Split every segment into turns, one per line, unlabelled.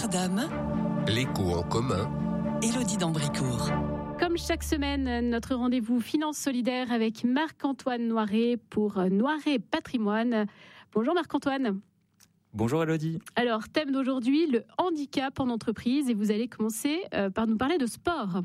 Notre-Dame.
L'écho en commun.
Élodie d'Ambricourt.
Comme chaque semaine, notre rendez-vous Finance Solidaire avec Marc-Antoine Noiret pour Noiret Patrimoine. Bonjour Marc-Antoine.
Bonjour Élodie.
Alors, thème d'aujourd'hui, le handicap en entreprise. Et vous allez commencer par nous parler de sport.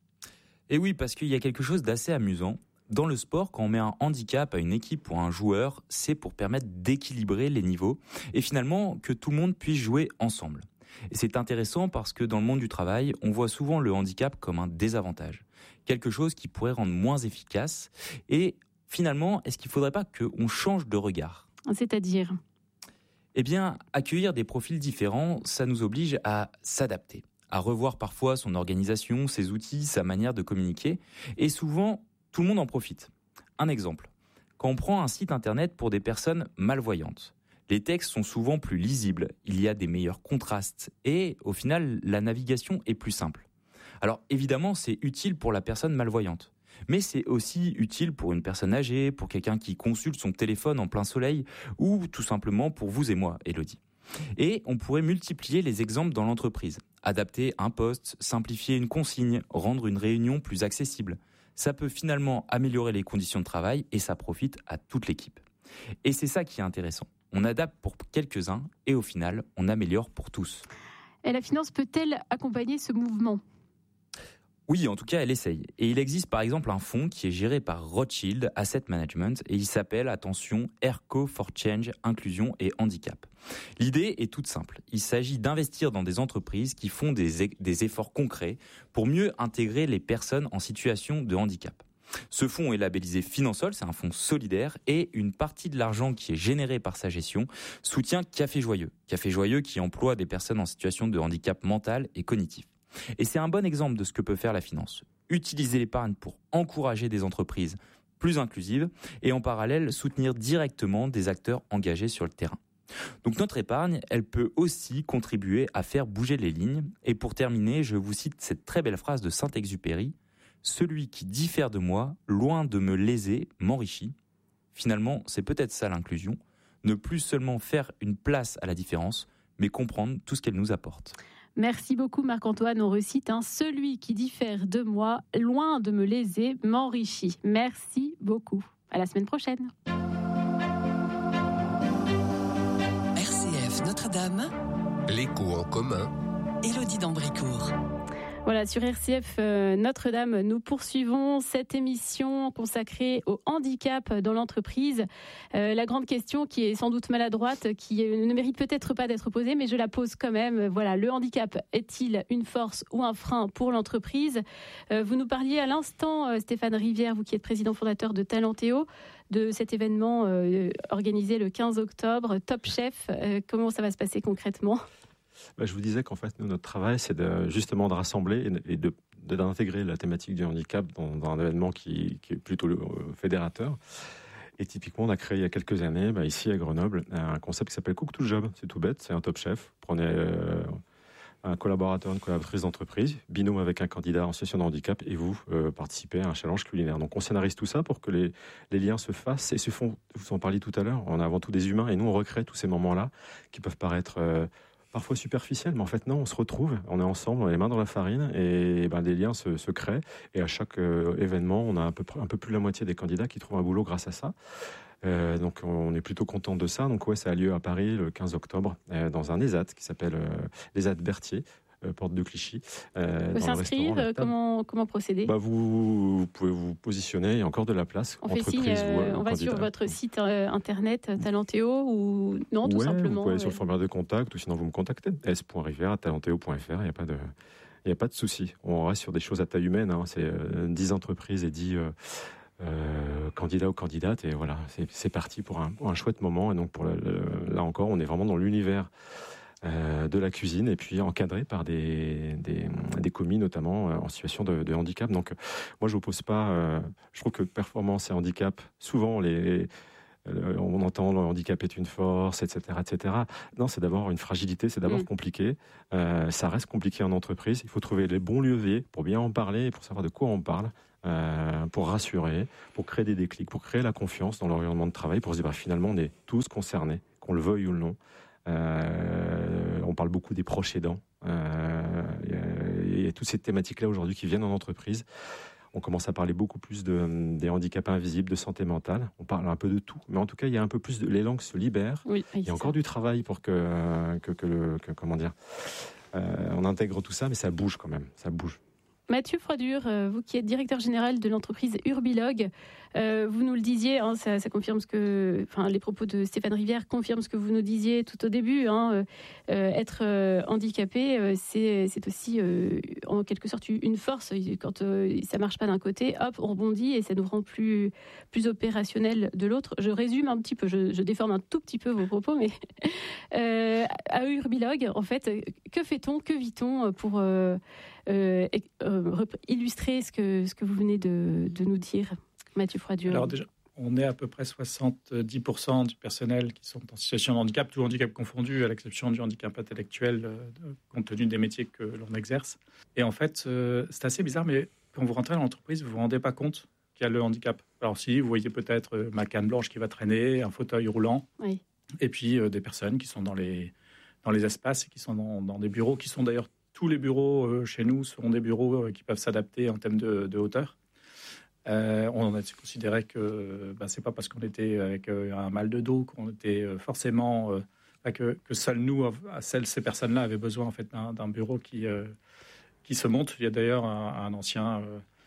Et oui, parce qu'il y a quelque chose d'assez amusant. Dans le sport, quand on met un handicap à une équipe ou à un joueur, c'est pour permettre d'équilibrer les niveaux et finalement que tout le monde puisse jouer ensemble. Et c'est intéressant parce que dans le monde du travail, on voit souvent le handicap comme un désavantage, quelque chose qui pourrait rendre moins efficace. Et finalement, est-ce qu'il ne faudrait pas qu'on change de regard ?
C'est-à-dire ?
Eh bien, accueillir des profils différents, ça nous oblige à s'adapter, à revoir parfois son organisation, ses outils, sa manière de communiquer. Et souvent, tout le monde en profite. Un exemple. Quand on prend un site internet pour des personnes malvoyantes, les textes sont souvent plus lisibles, il y a des meilleurs contrastes et au final, la navigation est plus simple. Alors évidemment, c'est utile pour la personne malvoyante, mais c'est aussi utile pour une personne âgée, pour quelqu'un qui consulte son téléphone en plein soleil ou tout simplement pour vous et moi, Élodie. Et on pourrait multiplier les exemples dans l'entreprise. Adapter un poste, simplifier une consigne, rendre une réunion plus accessible. Ça peut finalement améliorer les conditions de travail et ça profite à toute l'équipe. Et c'est ça qui est intéressant. On adapte pour quelques-uns et au final, on améliore pour tous.
Et la finance peut-elle accompagner ce mouvement ?
Oui, en tout cas, elle essaye. Et il existe par exemple un fonds qui est géré par Rothschild Asset Management et il s'appelle, attention, ERCO for Change, Inclusion et Handicap. L'idée est toute simple. Il s'agit d'investir dans des entreprises qui font des efforts concrets pour mieux intégrer les personnes en situation de handicap. Ce fonds est labellisé Finansol, c'est un fonds solidaire et une partie de l'argent qui est généré par sa gestion soutient Café Joyeux. Café Joyeux qui emploie des personnes en situation de handicap mental et cognitif. Et c'est un bon exemple de ce que peut faire la finance. Utiliser l'épargne pour encourager des entreprises plus inclusives et en parallèle soutenir directement des acteurs engagés sur le terrain. Donc notre épargne, elle peut aussi contribuer à faire bouger les lignes. Et pour terminer, je vous cite cette très belle phrase de Saint-Exupéry. « Celui qui diffère de moi, loin de me léser, m'enrichit. » Finalement, c'est peut-être ça l'inclusion. Ne plus seulement faire une place à la différence, mais comprendre tout ce qu'elle nous apporte.
Merci beaucoup Marc-Antoine, on recite celui qui diffère de moi, loin de me léser, m'enrichit. Merci beaucoup. À la semaine prochaine.
RCF Notre-Dame.
L'écho en commun.
Élodie d'Ambricourt.
Voilà, sur RCF Notre-Dame, nous poursuivons cette émission consacrée au handicap dans l'entreprise. La grande question qui est sans doute maladroite, qui ne mérite peut-être pas d'être posée, mais je la pose quand même. Voilà, le handicap est-il une force ou un frein pour l'entreprise ? Vous nous parliez à l'instant, Stéphane Rivière, vous qui êtes président fondateur de Talentéo, de cet événement organisé le 15 octobre, Top Chef. Comment ça va se passer concrètement ?
Je vous disais qu'en fait, nous, notre travail, c'est justement de rassembler et d'intégrer la thématique du handicap dans un événement qui est plutôt fédérateur. Et typiquement, on a créé il y a quelques années, ici à Grenoble, un concept qui s'appelle Cook to Job. C'est tout bête, c'est un top chef. Prenez un collaborateur, une collaboratrice d'entreprise, binôme avec un candidat en situation de handicap et vous participez à un challenge culinaire. Donc on scénarise tout ça pour que les liens se fassent et se font. Vous en parliez tout à l'heure, on a avant tout des humains et nous on recrée tous ces moments-là qui peuvent paraître parfois superficiel, mais en fait non, on se retrouve, on est ensemble, on a les mains dans la farine et des liens se créent. Et à chaque événement, on a un peu plus de la moitié des candidats qui trouvent un boulot grâce à ça. Donc on est plutôt content de ça. Donc ouais, ça a lieu à Paris le 15 octobre dans un ESAT qui s'appelle l'ESAT Berthier. Porte de Clichy.
On peut s'inscrire, comment procéder ?
Vous pouvez vous positionner, il y a encore de la place.
On fait signe, on va sur votre site internet Talentéo ou non, tout simplement.
Vous pouvez aller sur le formulaire de contact ou sinon vous me contactez. s.rivière@talenteo.fr, il n'y a pas de souci. On reste sur des choses à taille humaine, c'est 10 entreprises et 10 candidats ou candidates et voilà, c'est parti pour un chouette moment. Et donc là encore, on est vraiment dans l'univers de la cuisine et puis encadré par des commis notamment en situation de handicap. Donc moi je oppose pas, je trouve que performance et handicap, souvent on entend le handicap est une force, etc. Non, c'est d'abord une fragilité, c'est d'abord compliqué. Ça reste compliqué en entreprise. Il faut trouver les bons leviers pour bien en parler et pour savoir de quoi on parle, pour rassurer, pour créer des déclics, pour créer la confiance dans l'environnement de travail, pour se dire finalement on est tous concernés, qu'on le veuille ou non. On parle beaucoup des proches aidants. Il y a toutes ces thématiques-là aujourd'hui qui viennent en entreprise. On commence à parler beaucoup plus des handicaps invisibles, de santé mentale. On parle un peu de tout, mais en tout cas, il y a un peu plus les langues se libèrent.
Oui,
il y a encore du travail pour comment dire, on intègre tout ça, mais ça bouge quand même, ça bouge.
Mathieu Froidure, vous qui êtes directeur général de l'entreprise Urbilog, vous nous le disiez, hein, ça confirme les propos de Stéphane Rivière confirment ce que vous nous disiez tout au début. Être handicapé, c'est aussi en quelque sorte une force. Quand ça marche pas d'un côté, hop, on rebondit et ça nous rend plus opérationnel de l'autre. Je résume un petit peu, je déforme un tout petit peu vos propos, mais à Urbilog, en fait, que fait-on, que vit-on pour illustrer ce que vous venez de nous dire, Mathieu Froidure?
Alors déjà, on est à peu près 70% du personnel qui sont en situation de handicap, tout handicap confondu, à l'exception du handicap intellectuel, compte tenu des métiers que l'on exerce. Et en fait, c'est assez bizarre, mais quand vous rentrez dans l'entreprise, vous ne vous rendez pas compte qu'il y a le handicap. Alors si, vous voyez peut-être ma canne blanche qui va traîner, un fauteuil roulant,
oui.
Et puis des personnes qui sont dans les espaces et qui sont dans des bureaux, qui sont d'ailleurs tous les bureaux chez nous seront des bureaux qui peuvent s'adapter en termes de hauteur. On a considéré que c'est pas parce qu'on était avec un mal de dos qu'on était forcément que seuls ces personnes-là avaient besoin en fait d'un bureau qui se monte. Il y a d'ailleurs un ancien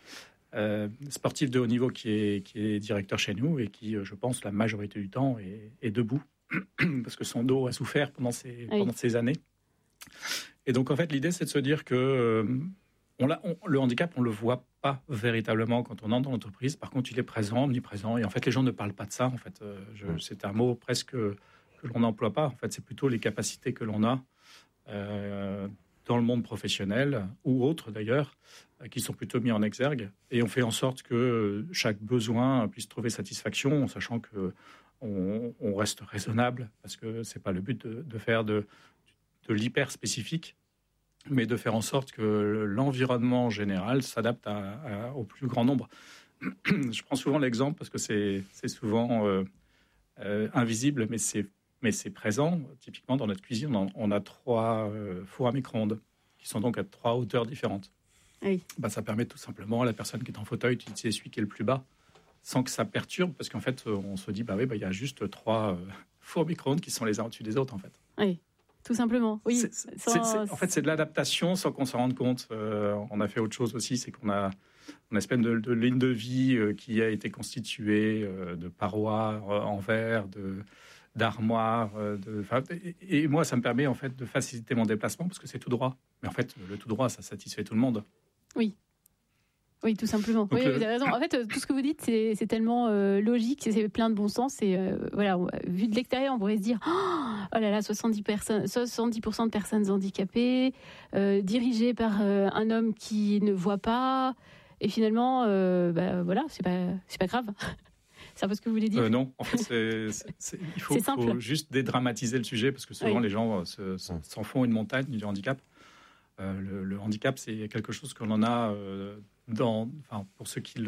sportif de haut niveau qui est directeur chez nous et qui, je pense, la majorité du temps est debout parce que son dos a souffert pendant ces années. Et donc, en fait, l'idée, c'est de se dire que le handicap, on ne le voit pas véritablement quand on entre dans l'entreprise. Par contre, il est présent, omniprésent. Et en fait, les gens ne parlent pas de ça. En fait, c'est un mot presque que l'on n'emploie pas. En fait, c'est plutôt les capacités que l'on a dans le monde professionnel ou autre, d'ailleurs, qui sont plutôt mis en exergue. Et on fait en sorte que chaque besoin puisse trouver satisfaction, en sachant qu'on reste raisonnable, parce que ce n'est pas le but de faire de l'hyper spécifique, mais de faire en sorte que l'environnement général s'adapte au plus grand nombre. Je prends souvent l'exemple parce que c'est souvent invisible, mais c'est présent. Typiquement, dans notre cuisine, on a 3 fours à micro-ondes qui sont donc à 3 hauteurs différentes.
Oui.
Ça permet tout simplement à la personne qui est en fauteuil d'utiliser celui qui est le plus bas, sans que ça perturbe, parce qu'en fait, on se dit, il y a juste 3 fours à micro-ondes qui sont les uns au-dessus des autres, en fait.
Oui. Tout simplement, oui.
En fait, c'est de l'adaptation sans qu'on s'en rende compte. On a fait autre chose aussi, c'est qu'on a une espèce de ligne de vie qui a été constituée de parois en verre, d'armoires. Et moi, ça me permet en fait de faciliter mon déplacement parce que c'est tout droit. Mais en fait, le tout droit, ça satisfait tout le monde.
Oui. Oui, tout simplement. Oui, vous avez raison. En fait, tout ce que vous dites, c'est tellement logique, c'est plein de bon sens. Et voilà, vu de l'extérieur, on pourrait se dire oh là là, 70% de personnes handicapées, dirigées par un homme qui ne voit pas. Et finalement, voilà, c'est pas grave. C'est un peu ce que vous voulez dire.
Non, en fait, il faut juste dédramatiser le sujet parce que souvent les gens s'en font une montagne du handicap. Le handicap, c'est quelque chose que l'on a pour ceux qui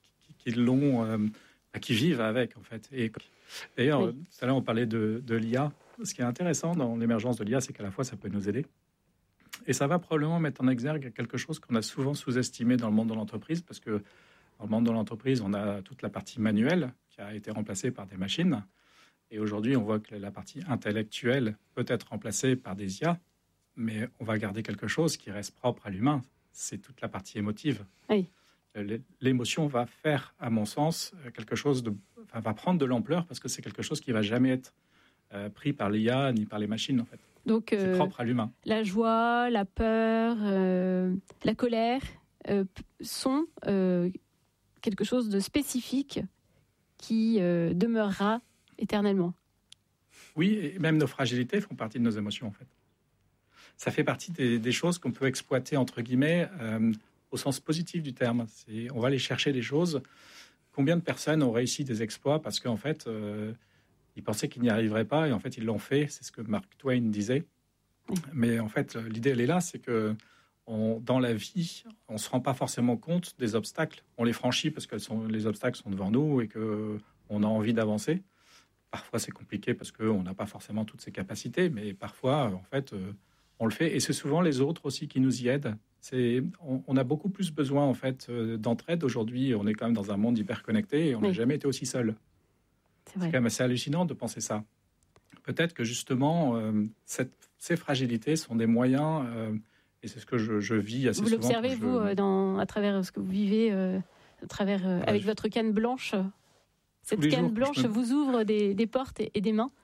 l'ont, qui vivent avec, en fait. Et d'ailleurs, tout à l'heure, on parlait de l'IA. Ce qui est intéressant dans l'émergence de l'IA, c'est qu'à la fois, ça peut nous aider. Et ça va probablement mettre en exergue quelque chose qu'on a souvent sous-estimé dans le monde de l'entreprise, parce que dans le monde de l'entreprise, on a toute la partie manuelle qui a été remplacée par des machines. Et aujourd'hui, on voit que la partie intellectuelle peut être remplacée par des IA, mais on va garder quelque chose qui reste propre à l'humain. C'est toute la partie émotive.
Oui.
L'émotion va faire, à mon sens, quelque chose va prendre de l'ampleur parce que c'est quelque chose qui ne va jamais être pris par l'IA ni par les machines, en fait.
Donc,
c'est propre à l'humain.
La joie, la peur, la colère sont quelque chose de spécifique qui demeurera éternellement.
Oui, et même nos fragilités font partie de nos émotions, en fait. Ça fait partie des choses qu'on peut exploiter, entre guillemets, au sens positif du terme. On va aller chercher des choses. Combien de personnes ont réussi des exploits parce qu'en fait, ils pensaient qu'ils n'y arriveraient pas et en fait, ils l'ont fait. C'est ce que Mark Twain disait. Mais en fait, l'idée, elle est là, c'est que dans la vie, on ne se rend pas forcément compte des obstacles. On les franchit parce que les obstacles sont devant nous et qu'on a envie d'avancer. Parfois, c'est compliqué parce qu'on n'a pas forcément toutes ces capacités, mais parfois, en fait, on le fait. Et c'est souvent les autres aussi qui nous y aident. On a beaucoup plus besoin en fait d'entraide. Aujourd'hui, on est quand même dans un monde hyper connecté et on n'a jamais été aussi seul. C'est quand même assez hallucinant de penser ça. Peut-être que justement, ces fragilités sont des moyens, et c'est ce que je vis assez souvent.
Vous l'observez, vous, à travers ce que vous vivez, avec votre canne blanche. Cette canne blanche vous ouvre des portes et des mains.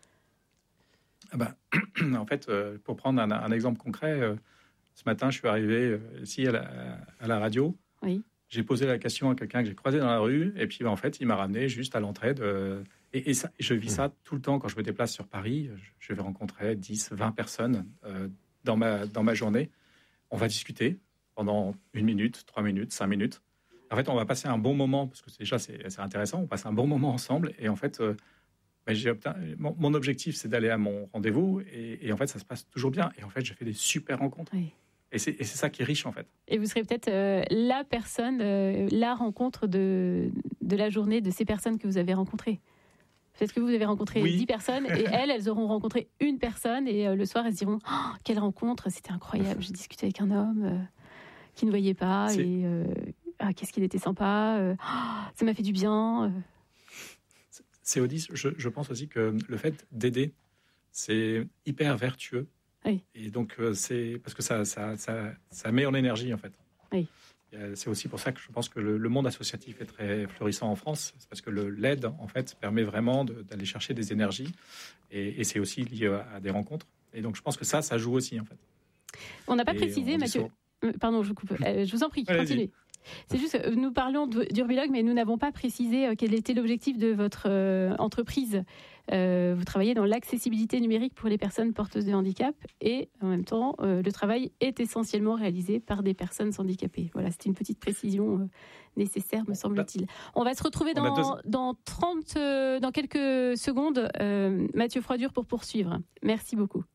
En fait, pour prendre un exemple concret, ce matin, je suis arrivé ici à la radio.
Oui.
J'ai posé la question à quelqu'un que j'ai croisé dans la rue, et puis en fait, il m'a ramené juste à l'entrée Et je vis ça tout le temps quand je me déplace sur Paris. Je vais rencontrer 10, 20 personnes dans ma journée. On va discuter pendant 1 minute, 3 minutes, 5 minutes. En fait, on va passer un bon moment, parce que déjà, c'est intéressant. On passe un bon moment ensemble. Et en fait, mon objectif, c'est d'aller à mon rendez-vous. Et en fait, ça se passe toujours bien. Et en fait, je fais des super rencontres. Oui. Et c'est ça qui est riche, en fait. Et
vous serez peut-être la personne, la rencontre de la journée de ces personnes que vous avez rencontrées. Peut-être que vous avez rencontré 10 personnes et elles auront rencontré une personne et le soir, elles se diront « Quelle rencontre, c'était incroyable, j'ai discuté avec un homme qui ne voyait pas et qu'est-ce qu'il était sympa, ça m'a fait du bien. »
C'est aussi, je pense aussi que le fait d'aider, c'est hyper vertueux.
Oui.
Et donc, c'est parce que ça met en énergie, en fait.
Oui.
C'est aussi pour ça que je pense que le monde associatif est très florissant en France. C'est parce que l'aide, en fait, permet vraiment d'aller chercher des énergies. Et c'est aussi lié à des rencontres. Et donc, je pense que ça joue aussi, en fait.
On n'a pas précisé, Mathieu. Pardon, je vous coupe. Je vous en prie, continuez. C'est juste, nous parlons d'Urbilogue, mais nous n'avons pas précisé quel était l'objectif de votre entreprise. Vous travaillez dans l'accessibilité numérique pour les personnes porteuses de handicap et en même temps, le travail est essentiellement réalisé par des personnes handicapées. Voilà, c'était une petite précision nécessaire, me semble-t-il. On va se retrouver dans quelques secondes. Mathieu Froidure pour poursuivre. Merci beaucoup.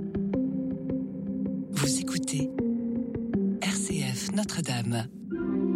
Vous écoutez RCF Notre-Dame.